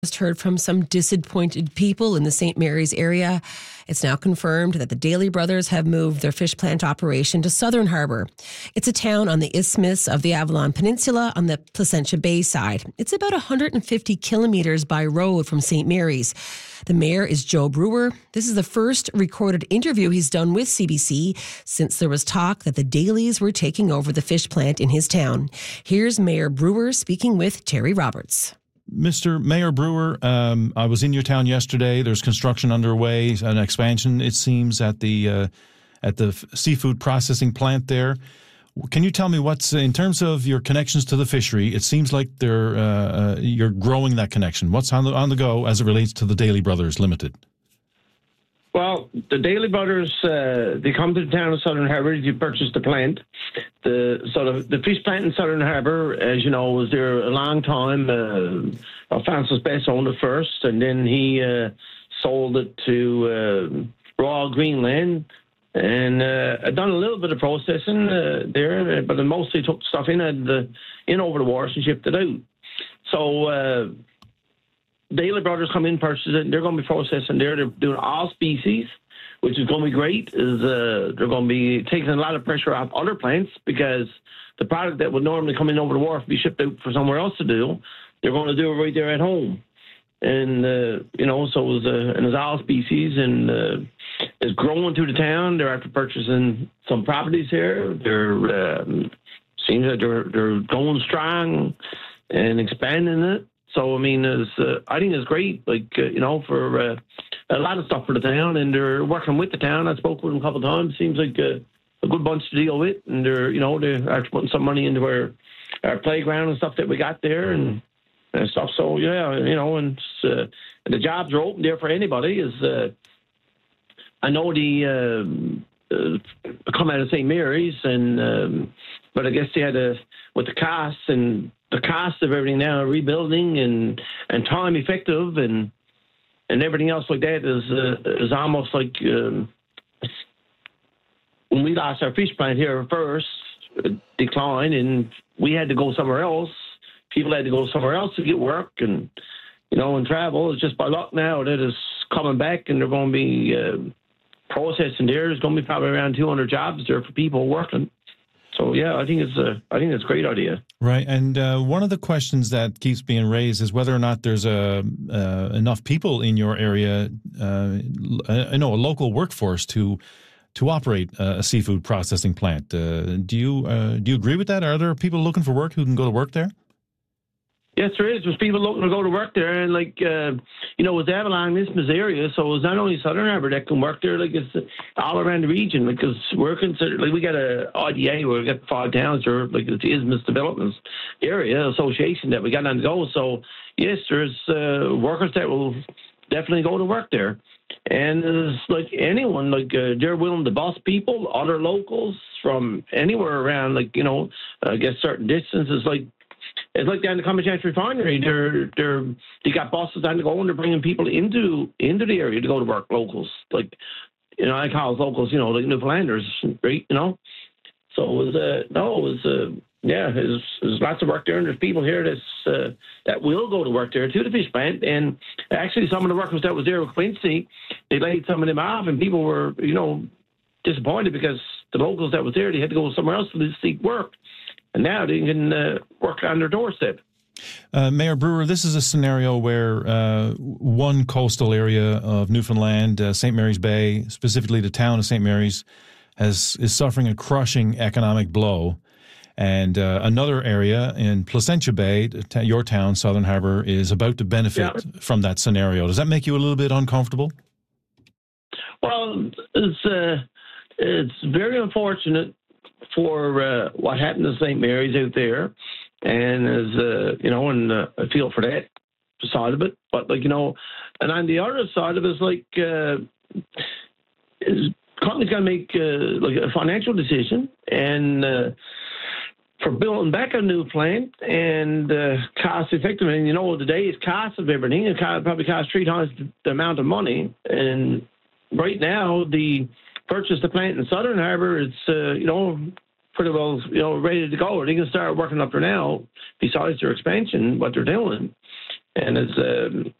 Just heard from some disappointed people in the St. Mary's area. It's now confirmed that the Daly brothers have moved their fish plant operation to Southern Harbour. It's a town on the isthmus of the Avalon Peninsula on the Placentia Bay side. It's about 150 kilometres by road from St. Mary's. The mayor is Joe Brewer. This is the first recorded interview he's done with CBC since there was talk that the Dalys were taking over the fish plant in his town. Here's Mayor Brewer speaking with Terry Roberts. Mr. Mayor Brewer, I was in your town yesterday. There's construction underway, an expansion, it seems, at the seafood processing plant there. Can you tell me what's, in terms of your connections to the fishery, it seems like you're growing that connection. What's on the go as it relates to the Daly Brothers Limited? Well, the Daly brothers, they come to the town of Southern Harbour to purchase the plant. The fish plant in Southern Harbour, as you know, was there a long time. Francis Best owned it first, and then he sold it to Royal Greenland, and I'd done a little bit of processing there, but I mostly took stuff in over the wharves and shipped it out. So Daly brothers come in, purchase it, and they're going to be processing there. They're doing all species, which is going to be great. They're going to be taking a lot of pressure off other plants because the product that would normally come in over the wharf be shipped out for somewhere else to do, they're going to do it right there at home. And, so it's all species, and it's growing through the town. They're after purchasing some properties here. Seems like they're going strong and expanding it. So, I mean, I think it's great, for a lot of stuff for the town, and they're working with the town. I spoke with them a couple of times. Seems like a good bunch to deal with, and they're actually putting some money into our playground and stuff that we got there and stuff. So, yeah, and the jobs are open there for anybody. I know the come out of St. Mary's, but I guess they had with the costs and the cost of everything now, rebuilding and time effective and everything else like that is almost like when we lost our fish plant here first, decline, and we had to go somewhere else. People had to go somewhere else to get work and travel. It's just by luck now that it's coming back, and they're going to be processing there. There's going to be probably around 200 jobs there for people working. So yeah, I think it's a great idea. Right, and one of the questions that keeps being raised is whether or not there's enough people in your area, a local workforce to operate a seafood processing plant. Do you agree with that? Are there people looking for work who can go to work there? Yes, there is. There's people looking to go to work there, and it's Avalon Isthmus area, so it's not only Southern Harbour that can work there. It's all around the region because we're considered we got a IDA where we got 5 towns or it's the Isthmus Developments Area Association that we got on the go. So yes, there's workers that will definitely go to work there, and it's like anyone they're willing to bus people, other locals from anywhere around. I guess certain distances It's like down the Common Refinery. They got buses on the go, and they're bringing people into the area to go to work. Locals, I call it locals, like Newfoundlanders, right? So there's lots of work there, and there's people here that will go to work there to the fish plant. And actually, some of the workers that was there with Quincy, they laid some of them off, and people were disappointed because the locals that was there, they had to go somewhere else to seek work. And now they can work on their doorstep. Mayor Brewer, this is a scenario where one coastal area of Newfoundland, St. Mary's Bay, specifically the town of St. Mary's, is suffering a crushing economic blow. And another area in Placentia Bay, your town, Southern Harbour, is about to benefit from that scenario. Does that make you a little bit uncomfortable? Well, it's very unfortunate for what happened to St. Mary's out there, and and I feel for that side of it. But and on the other side of it is company's got to make a financial decision and for building back a new plant and cost effective. And today's cost of everything, it probably costs 3 times the amount of money. And right now, the purchase the plant in Southern Harbour, it's pretty well ready to go. They can start working up there now. Besides their expansion, what they're doing, And as